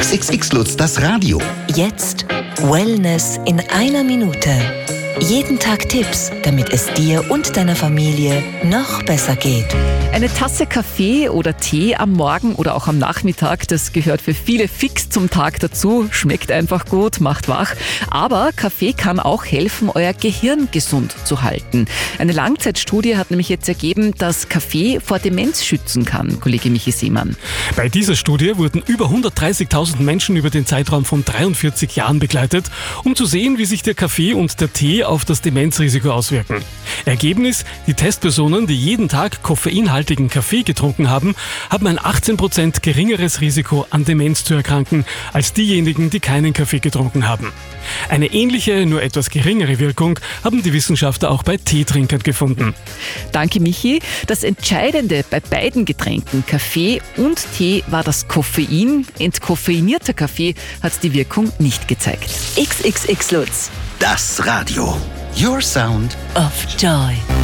XXX Lutz, das Radio. Jetzt Wellness in einer Minute. Jeden Tag Tipps, damit es dir und deiner Familie noch besser geht. Eine Tasse Kaffee oder Tee am Morgen oder auch am Nachmittag, das gehört für viele fix zum Tag dazu. Schmeckt einfach gut, macht wach. Aber Kaffee kann auch helfen, euer Gehirn gesund zu halten. Eine Langzeitstudie hat nämlich jetzt ergeben, dass Kaffee vor Demenz schützen kann, Kollege Michi Seemann. Bei dieser Studie wurden über 130.000 Menschen über den Zeitraum von 43 Jahren begleitet, um zu sehen, wie sich der Kaffee und der Tee auf das Demenzrisiko auswirken. Ergebnis: Die Testpersonen, die jeden Tag koffeinhaltigen Kaffee getrunken haben, haben ein 18% geringeres Risiko, an Demenz zu erkranken, als diejenigen, die keinen Kaffee getrunken haben. Eine ähnliche, nur etwas geringere Wirkung haben die Wissenschaftler auch bei Teetrinkern gefunden. Danke, Michi. Das Entscheidende bei beiden Getränken, Kaffee und Tee, war das Koffein. Entkoffeinierter Kaffee hat die Wirkung nicht gezeigt. XXX Lutz. Das Radio. Your Sound of Joy.